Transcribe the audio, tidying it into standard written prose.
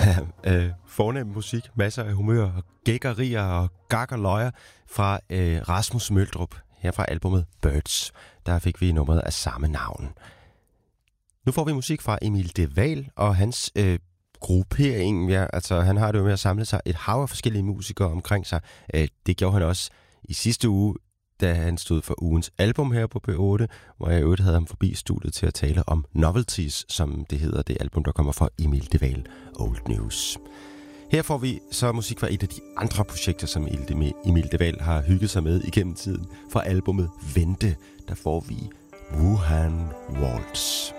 Fornem musik, masser af humør og gækkerier og gakkerløjer fra Rasmus Møldrup her fra albumet Birds. Der fik vi nummeret af samme navn. Nu får vi musik fra Emil de Wael og hans gruppering. Ja, altså, han har det jo med at samle sig et hav af forskellige musikere omkring sig. Det gjorde han også i sidste uge, da han stod for ugens album her på P8, hvor jeg i øvrigt havde ham forbi studiet til at tale om Novelties, som det hedder, det album, der kommer fra Emil de Wael, Old News. Her får vi så musik fra et af de andre projekter, som Emil de Wael har hygget sig med igennem tiden. Fra albumet Vente, der får vi Wuhan Waltz.